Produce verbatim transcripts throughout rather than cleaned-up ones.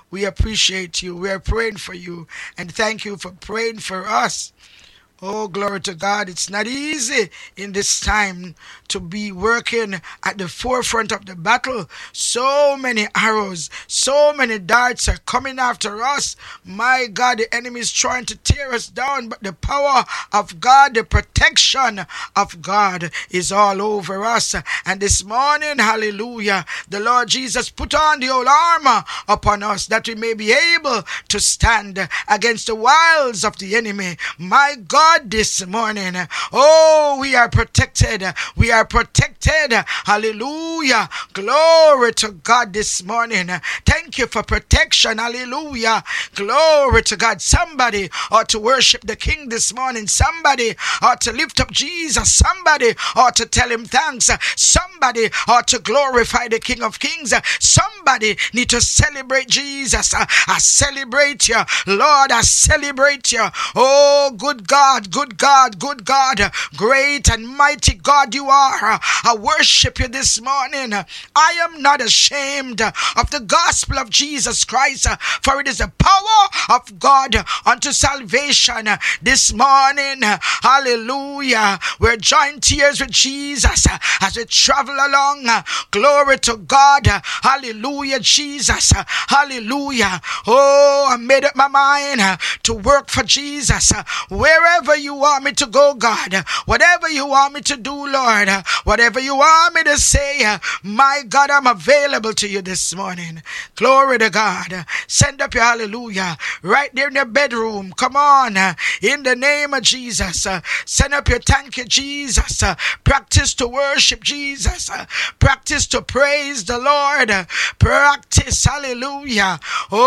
We appreciate you. We are praying for you. And thank you for praying for us. Oh, glory to God. It's not easy in this time to be working at the forefront of the battle. So many arrows, so many darts are coming after us. My God, the enemy is trying to tear us down, but the power of God, the protection of God is all over us. And this morning, hallelujah, the Lord Jesus put on the whole armor upon us that we may be able to stand against the wiles of the enemy. My God, this morning, oh, we are protected. We are protected. Hallelujah. Glory to God this morning. Thank you for protection. Hallelujah. Glory to God. Somebody ought to worship the King this morning. Somebody ought to lift up Jesus. Somebody ought to tell him thanks. Somebody ought to glorify the King of Kings. Somebody need to celebrate Jesus. I celebrate you, Lord. I celebrate you. Oh, good God. Good God, good God, great and mighty God you are. I worship you this morning. I am not ashamed of the gospel of Jesus Christ, for it is the power of God unto salvation. This morning, hallelujah, we're joined tears with Jesus as we travel along. Glory to God. Hallelujah, Jesus. Hallelujah. Oh, I made up my mind to work for Jesus. Wherever you want me to go, God, whatever you want me to do, Lord, whatever you want me to say, my God, I'm available to you this morning. Glory to God. Send up your hallelujah right there in your bedroom. Come on, in the name of Jesus. Send up your thank you, Jesus. Practice to worship Jesus. Practice to praise the Lord. Practice, hallelujah.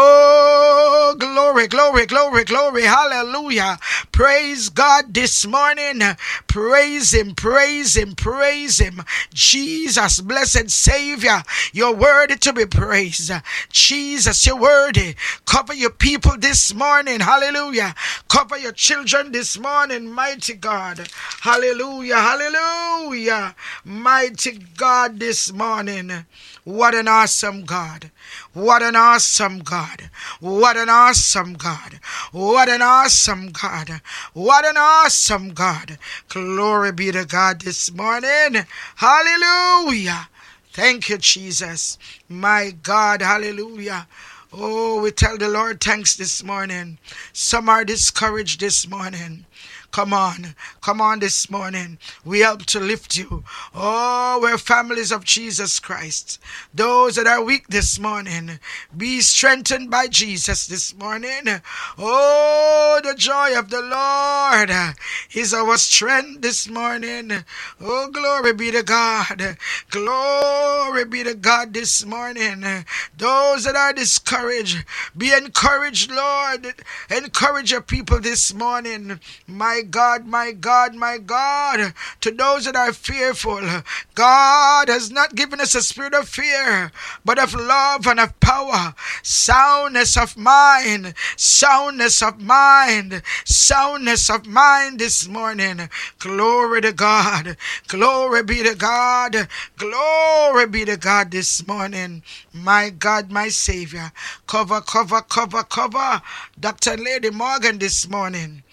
Oh, glory, glory, glory, glory, hallelujah. Praise God this morning. Praise him, praise him, praise him. Jesus, blessed Savior, you're worthy to be praised. Jesus, you're worthy. Cover your people this morning. Hallelujah. Cover your children this morning, mighty God. Hallelujah, hallelujah. Mighty God this morning. What an awesome God. What an awesome God. What an awesome God. What an awesome God. What an awesome God. Glory be to God this morning. Hallelujah. Thank you, Jesus. My God, hallelujah. Oh, we tell the Lord thanks this morning. Some are discouraged this morning. Come on, come on this morning. We help to lift you. Oh, we're families of Jesus Christ. Those that are weak this morning, be strengthened by Jesus this morning. Oh, the joy of the Lord is our strength this morning. Oh, glory be to God. Glory be to God this morning. Those that are discouraged, be encouraged, Lord. Encourage your people this morning. My God, my God, my God, to those that are fearful, God has not given us a spirit of fear, but of love and of power, soundness of mind, soundness of mind, soundness of mind this morning. Glory to God, glory be to God, glory be to God this morning. My God, my Savior, cover, cover, cover, cover Doctor Lady Morgan this morning.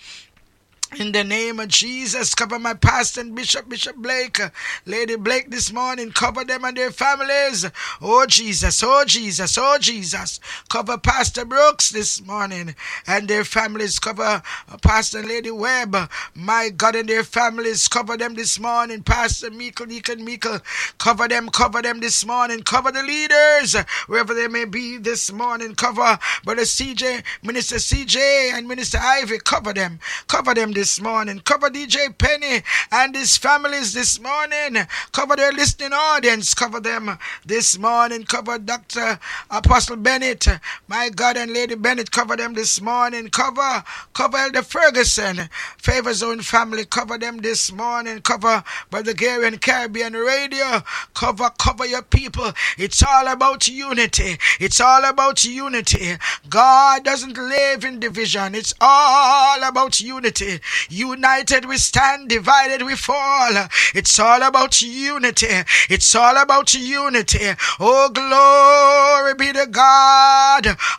In the name of Jesus, cover my pastor and Bishop, Bishop Blake, Lady Blake this morning. Cover them and their families. Oh, Jesus, oh, Jesus, oh, Jesus. Cover Pastor Brooks this morning and their families. Cover Pastor and Lady Webb. My God, and their families. Cover them this morning. Pastor Meikle, Deacon Meikle. Cover them, cover them this morning. Cover the leaders, wherever they may be this morning. Cover Brother C J, Minister C J and Minister Ivy. Cover them. Cover them this morning. Cover D J Penny and his families this morning. Cover their listening audience. Cover them this morning. Cover Doctor Apostle Bennett, my God, and Lady Bennett. Cover them this morning. Cover, cover Elder Ferguson, Favor Zone family. Cover them this morning. Cover Brother Gary and Caribbean Radio. Cover, cover your people. It's all about unity. It's all about unity. God doesn't live in division. It's all about unity. United we stand, divided we fall. It's all about unity. It's all about unity. Oh, glory be to God.